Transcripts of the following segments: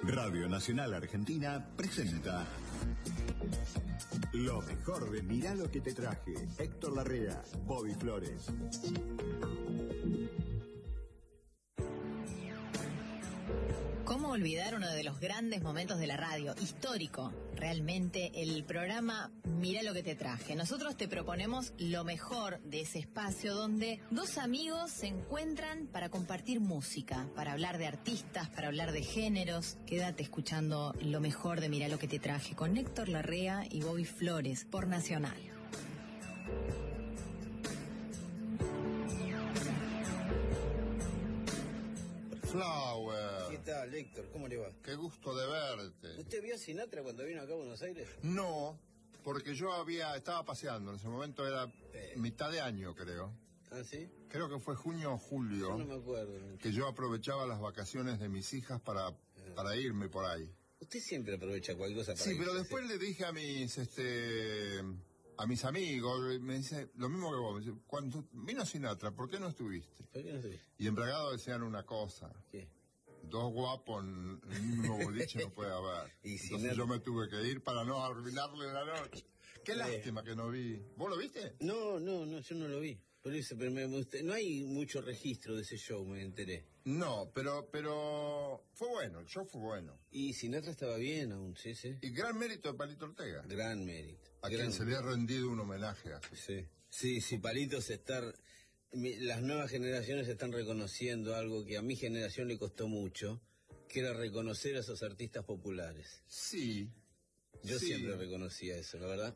Radio Nacional Argentina presenta lo mejor de Mirá lo que te traje. Héctor Larrea, Bobby Flores. ¿Cómo olvidar uno de los grandes momentos de la radio? Histórico, realmente, el programa Mirá lo que te traje. Nosotros te proponemos lo mejor de ese espacio donde dos amigos se encuentran para compartir música, para hablar de artistas, para hablar de géneros. Quédate escuchando lo mejor de Mirá lo que te traje con Héctor Larrea y Bobby Flores por Nacional. Flower. ¿Qué tal, Héctor? ¿Cómo le va? Qué gusto de verte. ¿Usted vio a Sinatra cuando vino acá a Buenos Aires? No, porque yo estaba paseando, en ese momento era mitad de año, creo. ¿Ah, sí? Creo que fue junio o julio. Yo no me acuerdo. Que yo aprovechaba las vacaciones de mis hijas para irme por ahí. Usted siempre aprovecha cualquier cosa para Sí, irse, pero después le dije a mis amigos, me dice, lo mismo que vos, me dice, cuando vino Sinatra, ¿por qué no estuviste? ¿Por qué no estuviste? Y en Bragado decían una cosa. ¿Qué? Dos guapos en el mismo boliche no puede haber. Y entonces yo me tuve que ir para no arruinarle la noche. Qué lástima que no vi. ¿Vos lo viste? No, yo no lo vi. Por eso, pero no hay mucho registro de ese show, me enteré. No, pero fue bueno, el show fue bueno. Y Sinatra estaba bien aún, sí. Y gran mérito de Palito Ortega. Gran mérito. A quien se le ha rendido un homenaje así. Sí, Palito las nuevas generaciones están reconociendo algo que a mi generación le costó mucho, que era reconocer a esos artistas populares. Sí. Yo siempre reconocía eso, la verdad.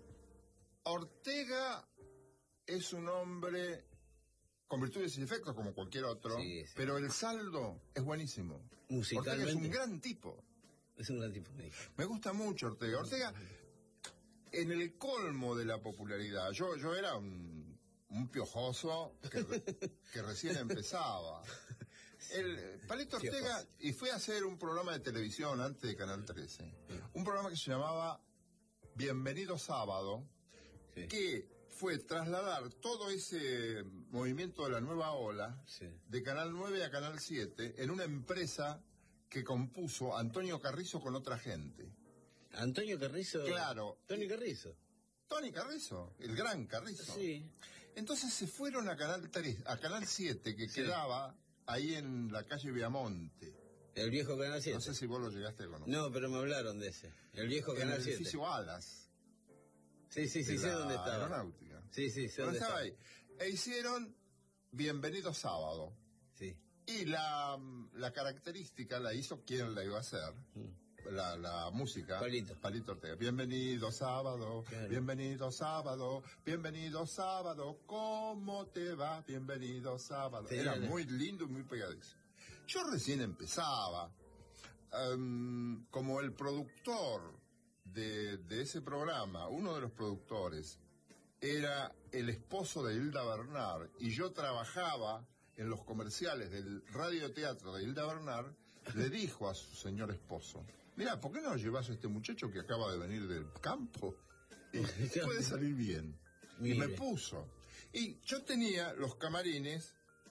Ortega es un hombre con virtudes y defectos como cualquier otro, pero el saldo es buenísimo. Musicalmente. Ortega es un gran tipo. Es un gran tipo. Me gusta mucho Ortega. Ortega, en el colmo de la popularidad, yo era un piojoso que recién empezaba. Palito Ortega, y fue a hacer un programa de televisión antes de Canal 13, un programa que se llamaba Bienvenido Sábado, que fue trasladar todo ese movimiento de la nueva ola de Canal 9 a Canal 7 en una empresa que compuso Antonio Carrizo con otra gente. ¿Antonio Carrizo? Claro. ¿Tony Carrizo? Tony Carrizo, el gran Carrizo. Sí. Entonces se fueron a Canal 7, que quedaba ahí en la calle Viamonte. ¿El viejo Canal 7? No sé si vos lo llegaste a conocer. No, pero me hablaron de ese. El viejo Canal 7. El edificio Alas. Sí, sé dónde estaba. Aeronáutica. Sí, sé dónde estaba ahí. E hicieron Bienvenido Sábado. Sí. Y la característica la hizo quien la iba a hacer. La música. Palito Ortega. Bienvenido sábado, claro. Bienvenido sábado, bienvenido sábado, ¿cómo te va? Bienvenido sábado. Era muy lindo y muy pegadizo. Yo recién empezaba. Como el productor de ese programa, uno de los productores, era el esposo de Hilda Bernard, y yo trabajaba en los comerciales del radioteatro de Hilda Bernard. Le dijo a su señor esposo, mira, ¿por qué no llevas a este muchacho que acaba de venir del campo? Y puede salir bien. Mire. Y me puso. Y yo tenía los camarines,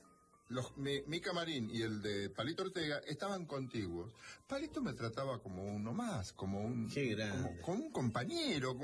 mi camarín y el de Palito Ortega estaban contiguos. Palito me trataba como uno más, como un compañero,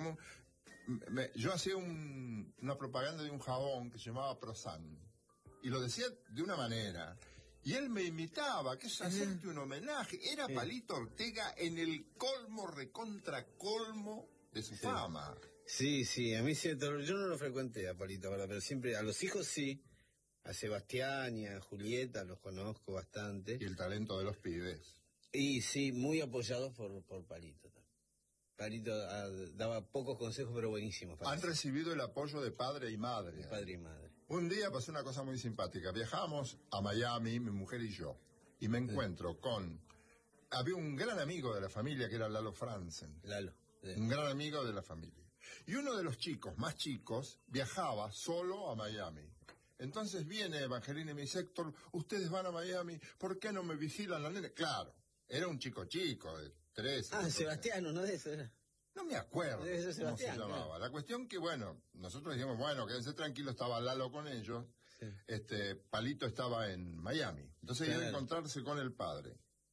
yo hacía una propaganda de un jabón que se llamaba Prosan, y lo decía de una manera. Y él me imitaba, que es hacerte un homenaje. Era Palito Ortega en el colmo, recontra colmo de su fama. Sí, a mí yo no lo frecuenté a Palito, ¿verdad? Pero siempre, a los hijos sí, a Sebastián y a Julieta los conozco bastante. Y el talento de los pibes. Y sí, muy apoyados por Palito también. Palito daba pocos consejos, pero buenísimos. Han recibido el apoyo de padre y madre. De padre y madre. Un día pasó una cosa muy simpática. Viajamos a Miami, mi mujer y yo, y me encuentro había un gran amigo de la familia que era Lalo Franzen. Un gran amigo de la familia. Y uno de los chicos, más chicos, viajaba solo a Miami. Entonces viene Evangelina y me dice, Héctor, ustedes van a Miami, ¿por qué no me vigilan la nena? Claro, era un chico de 13. Sebastián, uno de esos era. No me acuerdo cómo se llamaba. Claro. La cuestión que, nosotros dijimos, quédense tranquilos, estaba Lalo con ellos, Palito estaba en Miami. Entonces iba a encontrarse con el padre.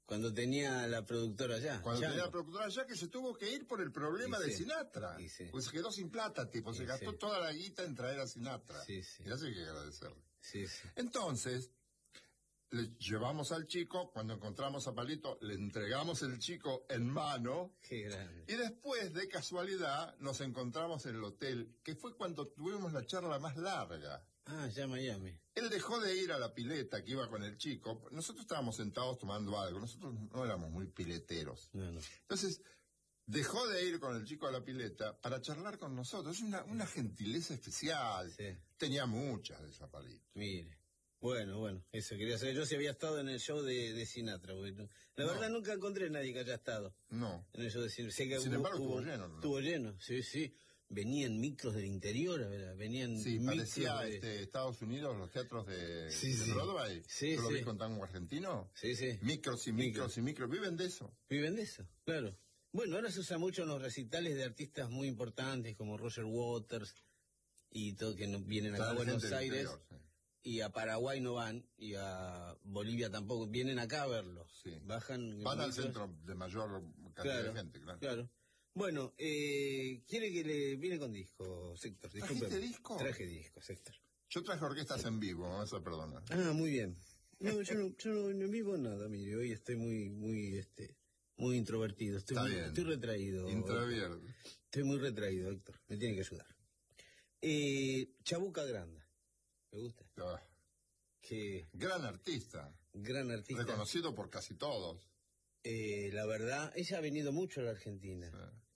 Cuando tenía la productora allá. Cuando tenía la productora allá, que se tuvo que ir por el problema de Sinatra. Pues se quedó sin plata, tipo, se gastó toda la guita en traer a Sinatra. Y eso hay que agradecerle. Entonces, le llevamos al chico, cuando encontramos a Palito, le entregamos el chico en mano. Qué grande. Y después, de casualidad, nos encontramos en el hotel, que fue cuando tuvimos la charla más larga. Ah, ya Miami. Él dejó de ir a la pileta que iba con el chico. Nosotros estábamos sentados tomando algo. Nosotros no éramos muy pileteros. No. Entonces, dejó de ir con el chico a la pileta para charlar con nosotros. Es una gentileza especial. Sí. Tenía muchas de esa Palito. Mire. Bueno, eso quería saber. Yo sí había estado en el show de Sinatra. La verdad nunca encontré a nadie que haya estado. No. En el show de Sinatra. Sé que Sin embargo, estuvo lleno, ¿no? Estuvo lleno, sí. Venían micros del interior, ¿verdad? Venían parecía Estados Unidos, los teatros de Broadway. ¿Tú lo ves con tango argentino? Sí. Micros y micros y micros. Viven de eso, claro. Bueno, ahora se usa mucho en los recitales de artistas muy importantes como Roger Waters y todo, que vienen acá a Buenos Aires. Y a Paraguay no van, y a Bolivia tampoco. Vienen acá a verlos. Sí. Van al centro de mayor cantidad de gente, claro. Bueno, quiere que le viene con disco, Héctor. ¿Trajiste disco? Traje disco, Héctor. Yo traje orquestas en vivo, me vas a perdonar. Ah, muy bien. No, yo no en vivo nada, mire, hoy estoy muy introvertido. Estoy retraído. Introvertido. Estoy muy retraído, Héctor. Me tiene que ayudar. Chabuca Granda. ¿Me gusta? Gran artista. Reconocido por casi todos. La verdad, ella ha venido mucho a la Argentina.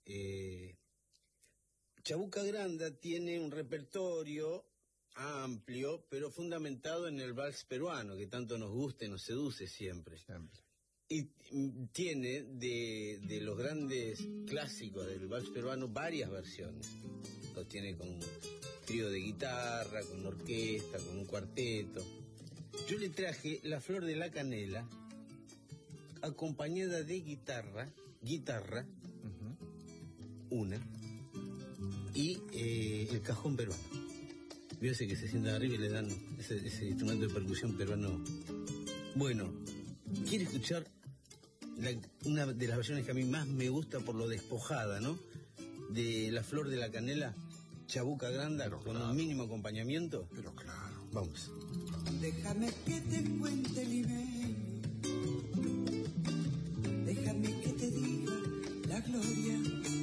Chabuca Granda tiene un repertorio amplio, pero fundamentado en el vals peruano, que tanto nos gusta y nos seduce siempre. Y tiene de los grandes clásicos del vals peruano varias versiones. Lo tiene con trío de guitarra, con orquesta, con un cuarteto. Yo le traje La Flor de la Canela, acompañada de guitarra, una, y el cajón peruano. Fíjese que se sientan arriba y le dan ese instrumento de percusión peruano. Bueno, ¿quiere escuchar una de las versiones que a mí más me gusta por lo despojada, ¿no? De La Flor de la Canela, Chabuca Granda, con un mínimo acompañamiento. Pero claro. Vamos. Déjame que te cuente, limeño. Déjame que te diga la gloria